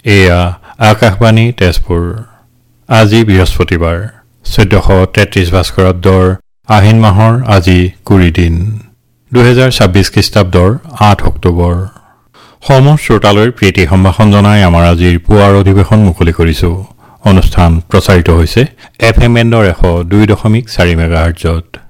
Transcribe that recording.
এয়া আকাশবাণী তেজপুৰ। আজি বৃহস্পতিবাৰ 1433 ভাস্কৰাব্দৰ আহিন মাহৰ আজি 20 দিন 2026 খ্ৰীষ্টাব্দৰ 8 অক্টোবৰ। সমূহ শ্ৰোতালৈ প্ৰীতি সম্ভাষণ জনাই আমাৰ আজিৰ পুৱাৰ অধিৱেশন মুকলি কৰিছো। অনুষ্ঠান প্ৰচাৰিত হৈছে FM বেণ্ডৰ 102.4 মেগাহাৰ্টজত।